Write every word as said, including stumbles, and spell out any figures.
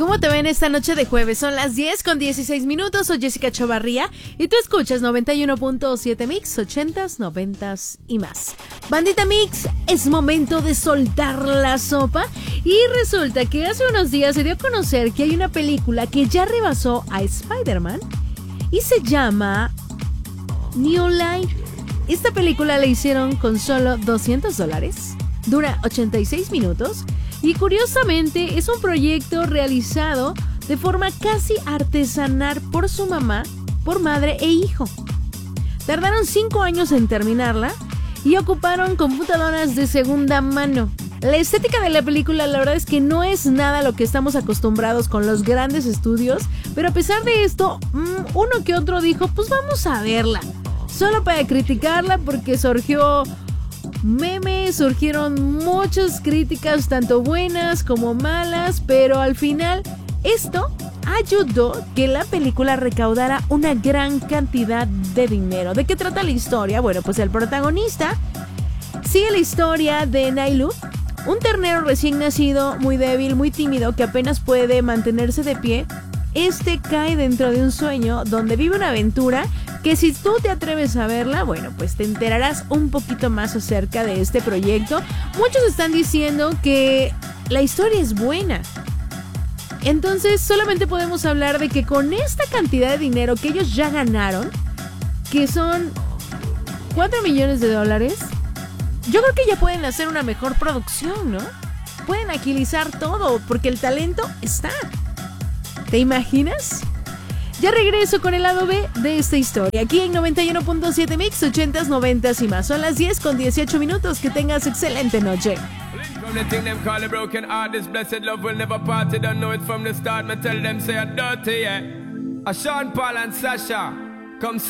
¿Cómo te ven esta noche de jueves? Son las diez con dieciséis minutos. Soy Jessica Chovarría y tú escuchas noventa y uno punto siete Mix, ochentas, noventas y más. Bandita Mix, es momento de soltar la sopa. Y resulta que hace unos días se dio a conocer que hay una película que ya rebasó a Spider-Man y se llama New Line. Esta película la hicieron con solo doscientos dólares, dura ochenta y seis minutos y curiosamente es un proyecto realizado de forma casi artesanal por su mamá, por madre e hijo. Tardaron cinco años en terminarla y ocuparon computadoras de segunda mano. La estética de la película la verdad es que no es nada a lo que estamos acostumbrados con los grandes estudios, pero a pesar de esto, uno que otro dijo, pues vamos a verla. Solo para criticarla porque surgió memes, surgieron muchas críticas, tanto buenas como malas, pero al final esto ayudó que la película recaudara una gran cantidad de dinero. ¿De qué trata la historia? Bueno, pues el protagonista sigue la historia de Nailu, un ternero recién nacido, muy débil, muy tímido, que apenas puede mantenerse de pie. Este cae dentro de un sueño donde vive una aventura que si tú te atreves a verla, bueno, pues te enterarás un poquito más acerca de este proyecto. Muchos están diciendo que la historia es buena. Entonces solamente podemos hablar de que con esta cantidad de dinero que ellos ya ganaron, que son cuatro millones de dólares, yo creo que ya pueden hacer una mejor producción, ¿no? Pueden agilizar todo porque el talento está. ¿Te imaginas? Ya regreso con el lado B de esta historia. Aquí en noventa y uno punto siete Mix, ochentas, noventas y más. Son las diez con dieciocho minutos. Que tengas excelente noche.